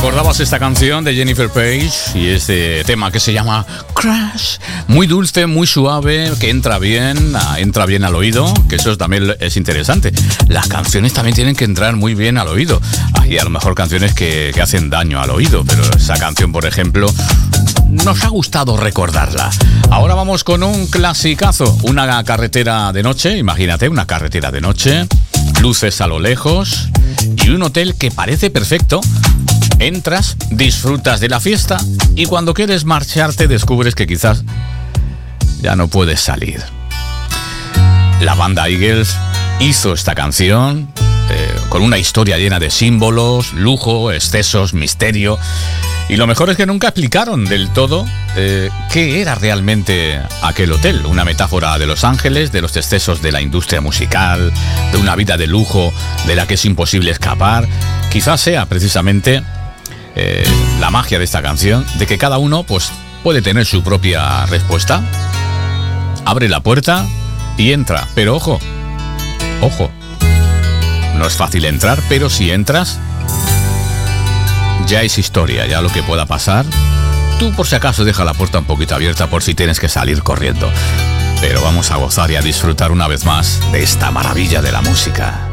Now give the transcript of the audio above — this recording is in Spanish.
¿Recordabas esta canción de Jennifer Page y este tema que se llama Crash? Muy dulce, muy suave, que entra bien al oído, que eso también es interesante. Las canciones también tienen que entrar muy bien al oído. Hay a lo mejor canciones que hacen daño al oído, pero esa canción, por ejemplo, nos ha gustado recordarla. Ahora vamos con un clasicazo, una carretera de noche, imagínate, una carretera de noche, luces a lo lejos y un hotel que parece perfecto. Entras, disfrutas de la fiesta y cuando quieres marcharte descubres que quizás ya no puedes salir. La banda Eagles hizo esta canción con una historia llena de símbolos, lujo, excesos, misterio. Y lo mejor es que nunca explicaron del todo qué era realmente aquel hotel. Una metáfora de Los Ángeles, de los excesos de la industria musical, de una vida de lujo de la que es imposible escapar. Quizás sea precisamente la magia de esta canción, de que cada uno pues puede tener su propia respuesta. Abre la puerta y entra, pero ojo, no es fácil entrar, pero si entras, ya es historia, ya lo que pueda pasar. Tú por si acaso deja la puerta un poquito abierta por si tienes que salir corriendo. Pero vamos a gozar y a disfrutar una vez más de esta maravilla de la música.